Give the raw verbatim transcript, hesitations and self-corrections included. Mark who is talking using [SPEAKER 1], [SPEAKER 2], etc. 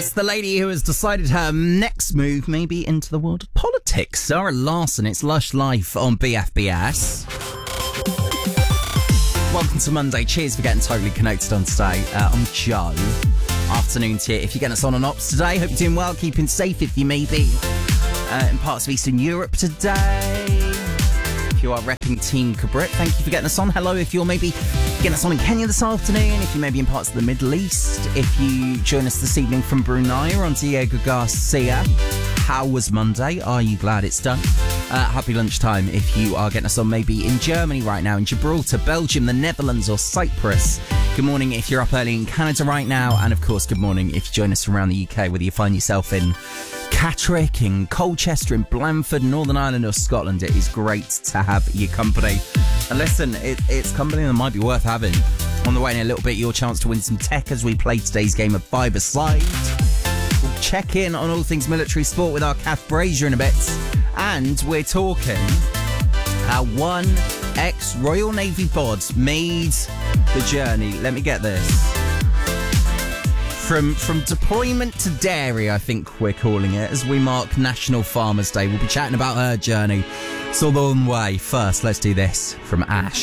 [SPEAKER 1] Yes, the lady who has decided her next move may be into the world of politics. Sarah Larson, it's Lush Life on B F B S. Welcome to Monday. Cheers for getting totally connected on today. Uh, I'm Joe. Afternoon to you. If you're getting us on and ops today, hope you're doing well, keeping safe if you may be uh, in parts of Eastern Europe today. If you are repping Team Cabrit, thank you for getting us on. Hello, if you're maybe getting us on in Kenya this afternoon, if you may be in parts of the Middle East, if you join us this evening from Brunei or on Diego Garcia. How was Monday? Are you glad it's done? Uh, happy lunchtime if you are getting us on maybe in Germany right now, in Gibraltar, Belgium, the Netherlands or Cyprus. Good morning if you're up early in Canada right now, and of course good morning if you join us from around the U K, whether you find yourself in Catterick, in Colchester, in Blandford, Northern Ireland or Scotland. It is great to have your company. And listen, it, it's company that might be worth having. On the way in a little bit, your chance to win some tech as we play today's game of Five-A-Side. We'll check in on all things military sport with our Kath Brazier in a bit. And we're talking how one ex-Royal Navy bod made the journey. Let me get this. From from deployment to dairy, I think we're calling it, as we mark National Farmers Day. We'll be chatting about her journey. It's all the way. First, let's do this from Ash.